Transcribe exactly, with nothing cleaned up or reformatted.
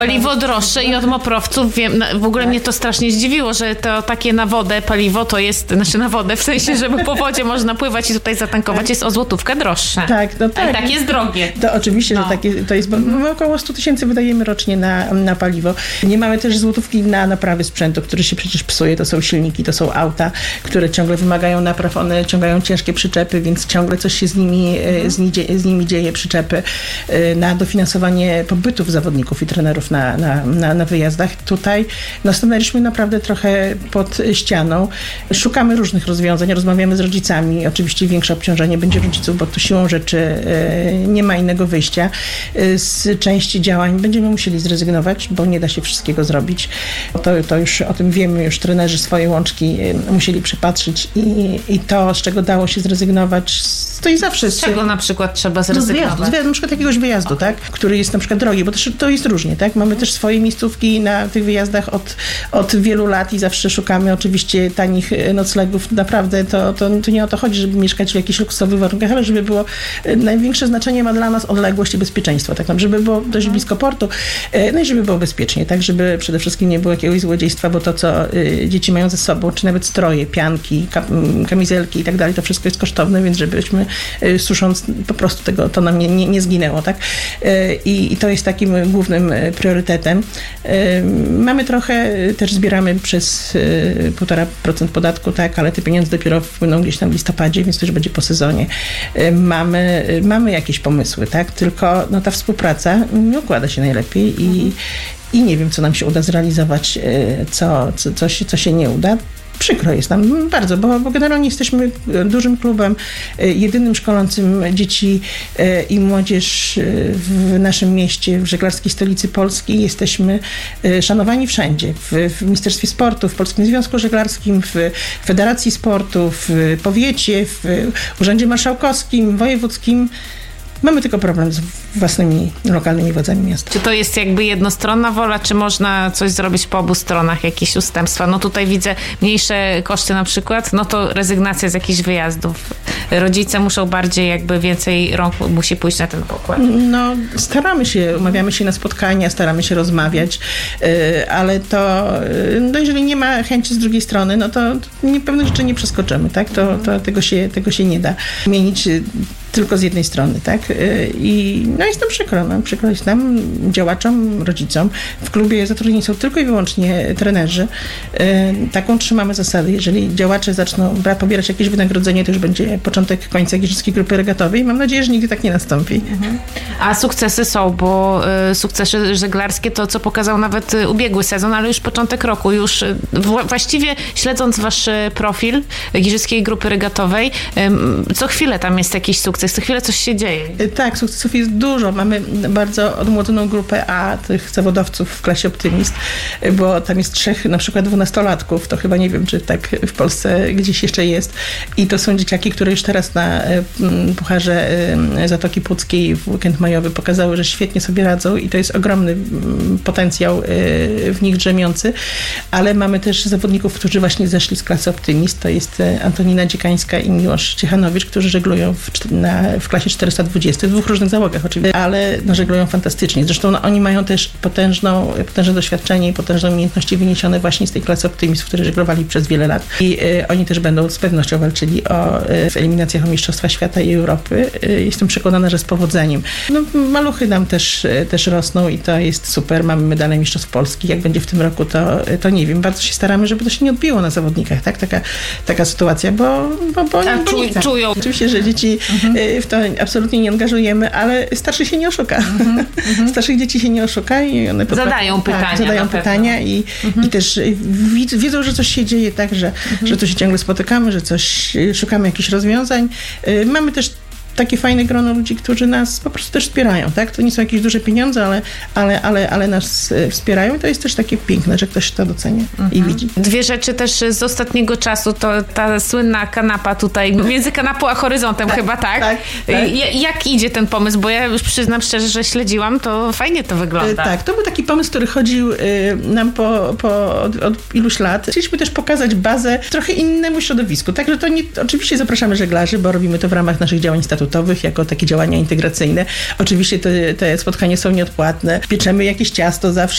Paliwo droższe i od moprowców wiem, w ogóle mnie to strasznie zdziwiło, że to takie na wodę paliwo to jest, znaczy na wodę, w sensie, żeby po wodzie można pływać i tutaj zatankować, jest o złotówkę droższe. Tak, no tak. A i tak jest drogie. To oczywiście, no. że takie to jest, bo my około sto tysięcy wydajemy rocznie na, na paliwo. Nie mamy też złotówki na naprawy sprzętu, który się przecież psuje, to są silniki, to są auta, które ciągle wymagają napraw, one ciągają ciężkie przyczepy, więc ciągle coś się z nimi, z, ni, z nimi dzieje, przyczepy, na dofinansowanie pobytów zawodników i trenerów na, na, na, na wyjazdach. Tutaj no, stanęliśmy naprawdę trochę pod ścianą. Szukamy różnych rozwiązań, rozmawiamy z rodzicami. Oczywiście większe obciążenie będzie rodziców, bo tu siłą rzeczy e, nie ma innego wyjścia. E, z części działań będziemy musieli zrezygnować, bo nie da się wszystkiego zrobić. To, to już o tym wiemy, już trenerzy swoje łączki e, musieli przepatrzyć i, i to, z czego dało się zrezygnować, to i zawsze... Z czego na przykład trzeba zrezygnować? No z wyjazdu, na przykład jakiegoś wyjazdu, tak? Który jest na przykład drogi, bo też to jest różnie, tak? Mamy też swoje miejscówki na tych wyjazdach od, od wielu lat i zawsze szukamy oczywiście tanich noclegów. Naprawdę to, to, to nie o to chodzi, żeby mieszkać w jakichś luksusowych warunkach, ale żeby było, największe znaczenie ma dla nas odległość i bezpieczeństwo, tak? Żeby było dość blisko portu, no i żeby było bezpiecznie, tak? Żeby przede wszystkim nie było jakiegoś złodziejstwa, bo to, co dzieci mają ze sobą, czy nawet stroje, pianki, kamizelki i tak dalej, to wszystko jest kosztowne, więc żebyśmy susząc po prostu tego, to nam nie, nie, nie zginęło, tak? I, I to jest takim głównym priorytetem. Mamy trochę, też zbieramy przez półtora procent podatku, tak, ale te pieniądze dopiero wpłyną gdzieś tam w listopadzie, więc to już będzie po sezonie. Mamy, mamy jakieś pomysły, tak, tylko no, ta współpraca nie układa się najlepiej i, i nie wiem, co nam się uda zrealizować, co, co, co, się, co się nie uda. Przykro jest nam bardzo, bo, bo generalnie jesteśmy dużym klubem, jedynym szkolącym dzieci i młodzież w naszym mieście, w żeglarskiej stolicy Polski. Jesteśmy szanowani wszędzie, w, w Ministerstwie Sportu, w Polskim Związku Żeglarskim, w Federacji Sportu, w powiecie, w Urzędzie Marszałkowskim, wojewódzkim. Mamy tylko problem z własnymi lokalnymi władzami miasta. Czy to jest jakby jednostronna wola, czy można coś zrobić po obu stronach, jakieś ustępstwa? No tutaj widzę mniejsze koszty na przykład, no to rezygnacja z jakichś wyjazdów. Rodzice muszą bardziej jakby więcej rąk musi pójść na ten pokład. No staramy się, umawiamy się na spotkania, staramy się rozmawiać, ale to, no jeżeli nie ma chęci z drugiej strony, no to nie, pewnych rzeczy nie przeskoczymy, tak? To, to tego się, tego się nie da zmienić tylko z jednej strony, tak? I no jest nam przykro, no, przykro jest nam, działaczom, rodzicom. W klubie zatrudnieni są tylko i wyłącznie trenerzy. Taką trzymamy zasadę. Jeżeli działacze zaczną pobierać jakieś wynagrodzenie, to już będzie początek końca Giżyckiej Grupy Regatowej. Mam nadzieję, że nigdy tak nie nastąpi. Mhm. A sukcesy są, bo y, sukcesy żeglarskie to, co pokazał nawet ubiegły sezon, ale już początek roku. Już y, w, właściwie śledząc wasz profil Giżyckiej Grupy Regatowej, y, co chwilę tam jest jakiś sukces. Co chwilę coś się dzieje. Tak, sukcesów jest dużo. Mamy bardzo odmłodzoną grupę A, tych zawodowców w klasie Optymist, bo tam jest trzech na przykład dwunastolatków. To chyba nie wiem, czy tak w Polsce gdzieś jeszcze jest. I to są dzieciaki, które już teraz na Pucharze Zatoki Puckiej w weekend majowy pokazały, że świetnie sobie radzą i to jest ogromny potencjał w nich drzemiący. Ale mamy też zawodników, którzy właśnie zeszli z klasy Optymist. To jest Antonina Dziekańska i Miłosz Ciechanowicz, którzy żeglują w, na, w klasie czterysta dwadzieścia, w dwóch różnych załogach oczywiście, ale no, żeglują fantastycznie. Zresztą no, oni mają też potężną, potężne doświadczenie i potężne umiejętności wyniesione właśnie z tej klasy Optymist, w której żeglowali przez wiele lat. I y, oni też będą z pewnością walczyli o, y, w eliminacjach o Mistrzostwa Świata i Europy. Y, jestem przekonana, że z powodzeniem. No, maluchy nam też, y, też rosną i to jest super. Mamy medale Mistrzostw Polski. Jak będzie w tym roku, to, y, to nie wiem. Bardzo się staramy, żeby to się nie odbiło na zawodnikach, tak? Taka, taka sytuacja, bo, bo, bo, A, bo czuj, nie czują. Oczywiście, że dzieci mhm. y, w to absolutnie nie angażujemy, ale starszych się nie oszuka. Mhm. Starszych dzieci się nie oszuka i one zadają tak, pytania. Zadają pytania i, mhm. i też widzą, wiedzą, że coś się dzieje, tak, że, mhm. że tu się ciągle spotykamy, że coś, szukamy jakichś rozwiązań. Y, mamy też takie fajne grono ludzi, którzy nas po prostu też wspierają, tak? To nie są jakieś duże pieniądze, ale, ale, ale, ale nas wspierają i to jest też takie piękne, że ktoś to docenia mhm. i widzi. Dwie rzeczy też z ostatniego czasu, to ta słynna kanapa tutaj, między kanapą a horyzontem tak, chyba, tak? Tak, tak. Jak idzie ten pomysł? Bo ja już przyznam szczerze, że śledziłam, to fajnie to wygląda. Tak, to był taki pomysł, który chodził nam po, po od, od iluś lat. Chcieliśmy też pokazać bazę trochę innemu środowisku, także to nie, oczywiście zapraszamy żeglarzy, bo robimy to w ramach naszych działań statutowych, jako takie działania integracyjne. Oczywiście te, te spotkania są nieodpłatne. Pieczemy jakieś ciasto zawsze